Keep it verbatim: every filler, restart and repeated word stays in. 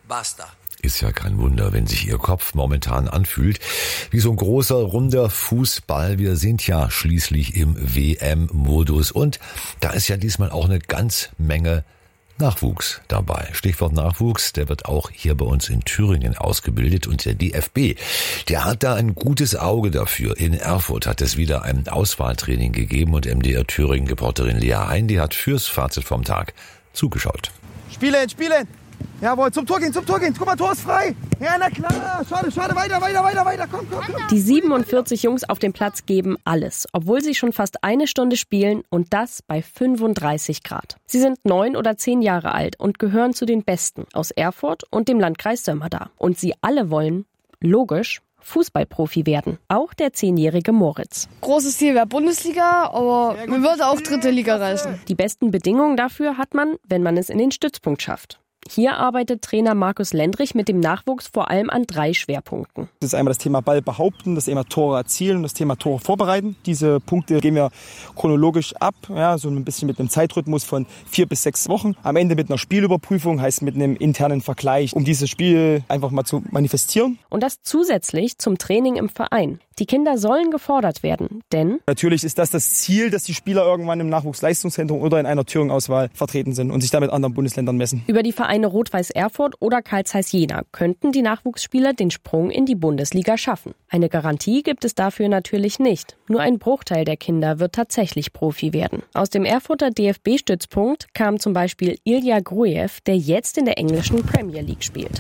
Basta. Ist ja kein Wunder, wenn sich Ihr Kopf momentan anfühlt wie so ein großer, runder Fußball. Wir sind ja schließlich im W M-Modus und da ist ja diesmal auch eine ganz Menge Nachwuchs dabei. Stichwort Nachwuchs, der wird auch hier bei uns in Thüringen ausgebildet und der D F B, der hat da ein gutes Auge dafür. In Erfurt hat es wieder ein Auswahltraining gegeben und M D R Thüringen-Reporterin Lea Hein, die hat fürs Fazit vom Tag zugeschaut. Spielen, spielen! Jawohl, zum Tor gehen, zum Tor gehen. Guck mal, Tor ist frei. Ja, na klar. Schade, schade. Weiter, weiter, weiter, weiter. Komm, komm, komm. Die siebenundvierzig Jungs auf dem Platz geben alles, obwohl sie schon fast eine Stunde spielen und das bei fünfunddreißig Grad. Sie sind neun oder zehn Jahre alt und gehören zu den Besten aus Erfurt und dem Landkreis Sömmerda. Und sie alle wollen, logisch, Fußballprofi werden. Auch der zehnjährige Moritz. Großes Ziel wäre Bundesliga, aber mir würde auch dritte Liga reichen. Die besten Bedingungen dafür hat man, wenn man es in den Stützpunkt schafft. Hier arbeitet Trainer Markus Lendrich mit dem Nachwuchs vor allem an drei Schwerpunkten. Das ist einmal das Thema Ball behaupten, das Thema Tore erzielen und das Thema Tore vorbereiten. Diese Punkte gehen wir chronologisch ab, ja, so ein bisschen mit einem Zeitrhythmus von vier bis sechs Wochen. Am Ende mit einer Spielüberprüfung, heißt mit einem internen Vergleich, um dieses Spiel einfach mal zu manifestieren. Und das zusätzlich zum Training im Verein. Die Kinder sollen gefordert werden, denn natürlich ist das das Ziel, dass die Spieler irgendwann im Nachwuchsleistungszentrum oder in einer Thüringen-Auswahl vertreten sind und sich damit anderen Bundesländern messen. Über die Vereine Rot-Weiß Erfurt oder Carl Zeiss Jena könnten die Nachwuchsspieler den Sprung in die Bundesliga schaffen. Eine Garantie gibt es dafür natürlich nicht. Nur ein Bruchteil der Kinder wird tatsächlich Profi werden. Aus dem Erfurter D F B-Stützpunkt kam zum Beispiel Ilya Grujew, der jetzt in der englischen Premier League spielt.